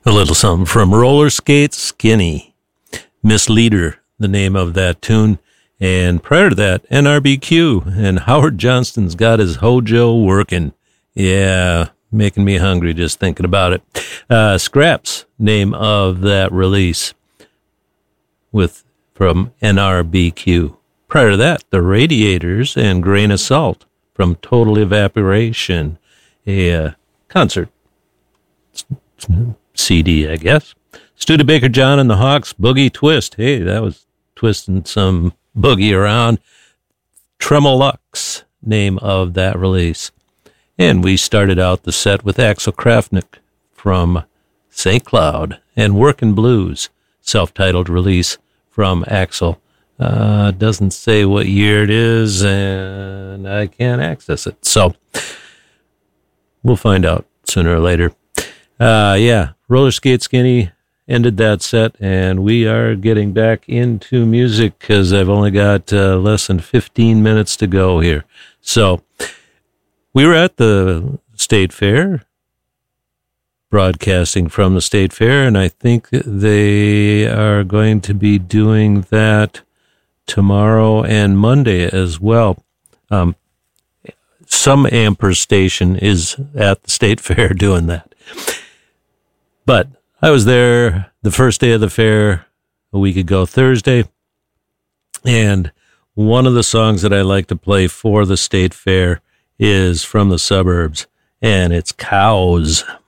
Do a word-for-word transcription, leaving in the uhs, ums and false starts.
A little something from Roller Skate Skinny. Miss Leader, the name of that tune. And prior to that, N R B Q. And Howard Johnston's got his Hojo working. Yeah, making me hungry just thinking about it. Uh, Scraps, name of that release with from N R B Q. Prior to that, The Radiators and Grain of Salt from Total Evaporation, a uh, concert C D, I guess. Studebaker John and the Hawks, Boogie Twist. Hey, that was twisting some boogie around. Tremolux, name of that release. And we started out the set with Axel Krafnick from Saint Cloud and Workin' Blues, self-titled release from Axel. Uh, doesn't say what year it is, and I can't access it. So we'll find out sooner or later. Uh, yeah, Roller Skate Skinny ended that set, and we are getting back into music because I've only got uh, less than fifteen minutes to go here. So we were at the State Fair, broadcasting from the State Fair, and I think they are going to be doing that tomorrow and Monday as well. Um, some Amper station is at the State Fair doing that. But I was there the first day of the fair a week ago, Thursday, and one of the songs that I like to play for the State Fair is from the Suburbs, and it's Cows.